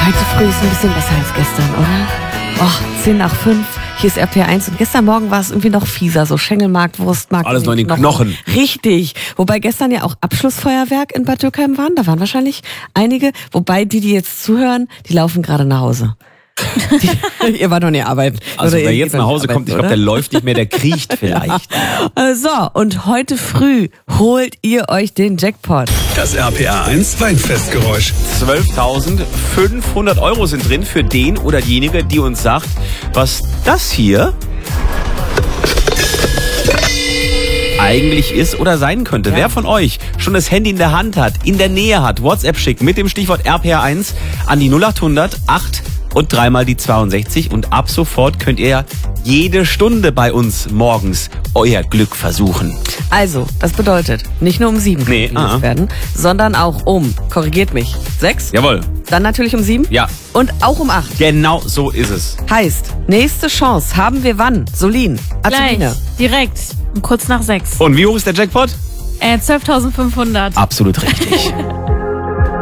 Heute früh ist ein bisschen besser als gestern, oder? Oh, 10:05. Hier ist RPR1 und gestern Morgen war es irgendwie noch fieser, so Schengelmarkt, Wurstmarkt. Alles noch in den Knochen. Richtig. Wobei gestern ja auch Abschlussfeuerwerk in Bad Dürkheim waren. Da waren wahrscheinlich einige. Wobei die jetzt zuhören, die laufen gerade nach Hause. Ihr wart noch nie arbeiten. Also Oder wer jetzt nach Hause kommt, ich glaube, der läuft nicht mehr, der kriecht vielleicht. So, und heute früh holt ihr euch den Jackpot. Das RPR1 Weinfestgeräusch. 12.500 Euro sind drin für den oder diejenige, die uns sagt, was das hier eigentlich ist oder sein könnte. Ja. Wer von euch schon das Handy in der Hand hat, in der Nähe hat, WhatsApp schickt mit dem Stichwort RPR1 an die 0800 8 und dreimal die 62 und ab sofort könnt ihr jede Stunde bei uns morgens euer Glück versuchen. Also, das bedeutet, nicht nur um 7 Nee, werden, sondern auch um, korrigiert mich, 6? Jawohl. Dann natürlich um 7? Ja. Und auch um 8. Genau so ist es. Heißt, nächste Chance haben wir wann? Solin, Gleich, Azuline. direkt, kurz nach 6. Und wie hoch ist der Jackpot? 12.500. Absolut richtig.